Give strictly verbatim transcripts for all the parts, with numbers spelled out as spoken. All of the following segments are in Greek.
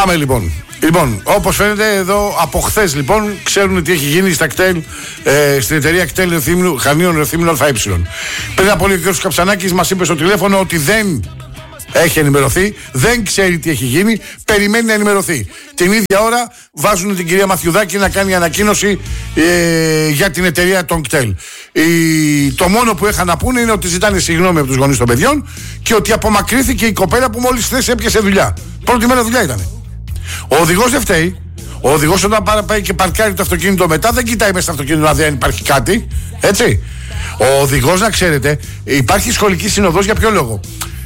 Πάμε λοιπόν. Λοιπόν, όπως φαίνεται εδώ από χθες λοιπόν ξέρουν τι έχει γίνει στα κτέλ, ε, στην εταιρεία κτέλ Χανίων Ρεθύμνου ΑΕ. Πριν από λίγο ο κ. Καψανάκης μας είπε στο τηλέφωνο ότι δεν έχει ενημερωθεί, δεν ξέρει τι έχει γίνει, περιμένει να ενημερωθεί. Την ίδια ώρα βάζουν την κυρία Μαθιουδάκη να κάνει ανακοίνωση ε, για την εταιρεία των κτέλ. Η, το μόνο που είχαν να πούνε είναι ότι ζητάνε συγγνώμη από τους γονείς των παιδιών και ότι απομακρύθηκε η κοπέλα που μόλις χθες έπιασε δουλειά. Πρώτη μέρα δουλειά ήταν. Ο οδηγός δεν φταίει. Ο οδηγός όταν πάει και παρκάρει το αυτοκίνητο μετά δεν κοιτάει μέσα στο αυτοκίνητο να δει αν υπάρχει κάτι. Έτσι. Ο οδηγός, να ξέρετε, υπάρχει σχολική συνοδός για ποιο λόγο.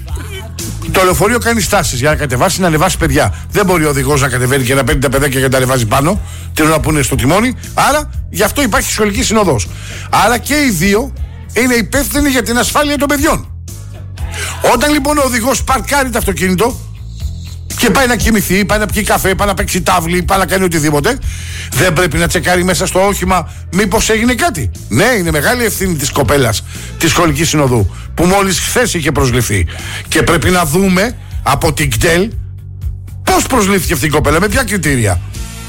Το λεωφορείο κάνει στάσεις για να κατεβάσει, να ανεβάσει παιδιά. Δεν μπορεί ο οδηγός να κατεβαίνει και να παίρνει τα παιδάκια και να τα ανεβάζει πάνω, την ώρα που είναι στο τιμόνι. Άρα γι' αυτό υπάρχει σχολική συνοδός. Άρα και οι δύο είναι υπεύθυνοι για την ασφάλεια των παιδιών. Όταν λοιπόν ο οδηγός παρκάρει το αυτοκίνητο και πάει να κοιμηθεί, πάει να πιει καφέ, πάει να παίξει τάβλη, πάει να κάνει οτιδήποτε, δεν πρέπει να τσεκάρει μέσα στο όχημα μήπως έγινε κάτι. Ναι, είναι μεγάλη ευθύνη της κοπέλας της σχολικής συνοδού που μόλις χθες είχε προσληφθεί. Και πρέπει να δούμε από την ΚΤΕΛ πώς προσλήφθηκε αυτή η κοπέλα, με ποια κριτήρια.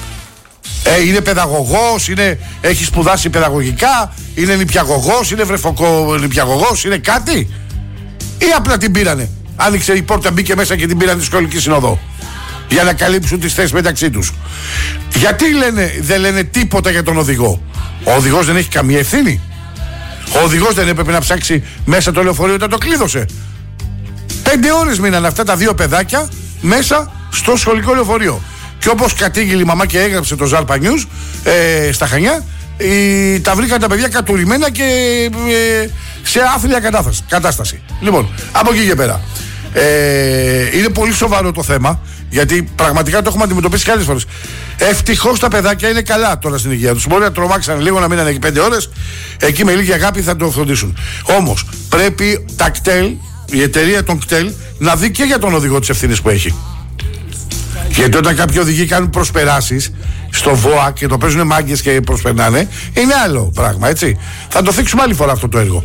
Ε, είναι παιδαγωγός, είναι, έχει σπουδάσει παιδαγωγικά, είναι νηπιαγωγός, είναι βρεφοκο νηπιαγωγός, είναι κάτι. Ή απλά την πήρανε. Άνοιξε η πόρτα, μπήκε μέσα και την πήραν τη σχολική συνοδό για να καλύψουν τις θέσεις μεταξύ τους. Γιατί λένε, δεν λένε τίποτα για τον οδηγό? Ο οδηγός δεν έχει καμία ευθύνη. Ο οδηγός δεν έπρεπε να ψάξει μέσα το λεωφορείο όταν το κλείδωσε? Πέντε ώρες μείναν αυτά τα δύο παιδάκια μέσα στο σχολικό λεωφορείο. Και όπως κατήγγειλε η μαμά και έγραψε το Ζάρπα News ε, στα Χανιά, ε, τα βρήκαν τα παιδιά κατουρημένα και ε, σε άθλια κατάσταση. Λοιπόν, από εκεί και πέρα. Ε, είναι πολύ σοβαρό το θέμα, γιατί πραγματικά το έχουμε αντιμετωπίσει και άλλες φορές. Ευτυχώς τα παιδάκια είναι καλά τώρα στην υγεία τους. Μπορεί να τρομάξαν λίγο, να μείνανε εκεί πέντε ώρες. Εκεί με λίγη αγάπη θα το φροντίσουν. Όμως πρέπει τα κτέλ, η εταιρεία των κτέλ, να δει και για τον οδηγό τις ευθύνες που έχει. Γιατί όταν κάποιοι οδηγοί κάνουν προσπεράσεις στο ΒΟΑ και το παίζουν μάγκες και προσπερνάνε, είναι άλλο πράγμα, έτσι. Θα το θίξουμε άλλη φορά αυτό το έργο.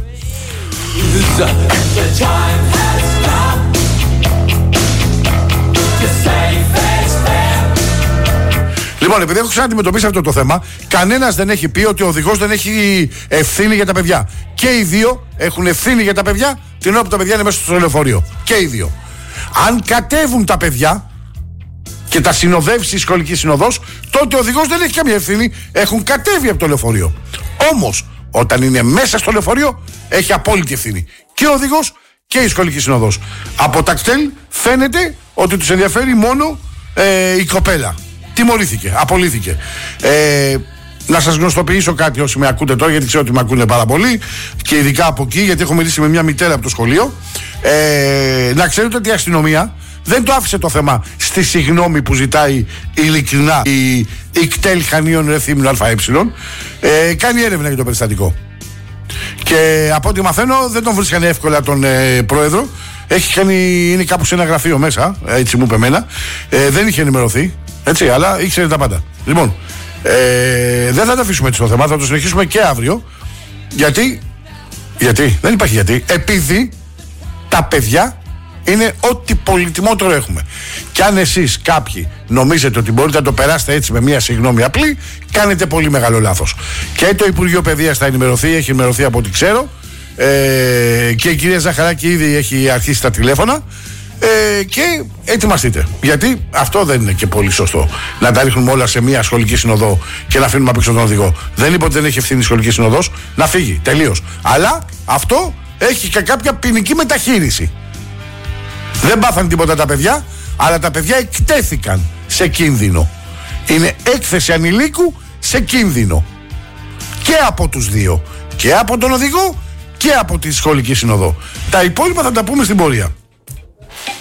Λοιπόν, επειδή έχω ξαναντιμετωπίσει αυτό το θέμα, κανένας δεν έχει πει ότι ο οδηγός δεν έχει ευθύνη για τα παιδιά. Και οι δύο έχουν ευθύνη για τα παιδιά την ώρα που τα παιδιά είναι μέσα στο λεωφορείο. Και οι δύο. Αν κατέβουν τα παιδιά και τα συνοδεύσει η σχολική συνοδός, τότε ο οδηγός δεν έχει καμία ευθύνη, έχουν κατέβει από το λεωφορείο. Όμως, όταν είναι μέσα στο λεωφορείο, έχει απόλυτη ευθύνη. Και ο οδηγός και η σχολική συνοδός. Από τα κτέλ φαίνεται ότι τους ενδιαφέρει μόνο ε, η κοπέλα. Τιμωρήθηκε, απολύθηκε. Ε, να σας γνωστοποιήσω κάτι όσοι με ακούτε τώρα, γιατί ξέρω ότι με ακούνε πάρα πολύ και ειδικά από εκεί, γιατί έχω μιλήσει με μια μητέρα από το σχολείο. Ε, να ξέρετε ότι η αστυνομία δεν το άφησε το θέμα στη συγγνώμη που ζητάει ειλικρινά η, η κτέλ Χανίων Ρεθύμνου ΑΕ. Ε, κάνει έρευνα για το περιστατικό. Και από ό,τι μαθαίνω δεν τον βρίσκανε εύκολα τον ε, πρόεδρο. Έχει κάνει, είναι κάπου σε ένα γραφείο μέσα, έτσι μου είπε εμένα. Ε, δεν είχε ενημερωθεί, έτσι, αλλά ήξερε τα πάντα. Λοιπόν, ε, δεν θα το αφήσουμε έτσι το θέμα, θα το συνεχίσουμε και αύριο. Γιατί, γιατί, δεν υπάρχει γιατί, επειδή τα παιδιά είναι ό,τι πολυτιμότερο έχουμε. Και αν εσείς κάποιοι νομίζετε ότι μπορείτε να το περάσετε έτσι με μια συγγνώμη απλή, κάνετε πολύ μεγάλο λάθος. Και το Υπουργείο Παιδείας θα ενημερωθεί, έχει ενημερωθεί από ό,τι ξέρω. Ε, και η κυρία Ζαχαράκη ήδη έχει αρχίσει τα τηλέφωνα. Ε, και ετοιμαστείτε. Γιατί αυτό δεν είναι και πολύ σωστό. Να τα ρίχνουμε όλα σε μια σχολική συνοδό και να αφήνουμε απ' έξω τον οδηγό. Δεν είπε ότι δεν έχει ευθύνη η σχολική συνοδός, να φύγει. Τελείως. Αλλά αυτό έχει και κάποια ποινική μεταχείριση. Δεν πάθαν τίποτα τα παιδιά, αλλά τα παιδιά εκτέθηκαν σε κίνδυνο. Είναι έκθεση ανηλίκου σε κίνδυνο. Και από τους δύο. Και από τον οδηγό και από τη σχολική συνοδό. Τα υπόλοιπα θα τα πούμε στην πορεία.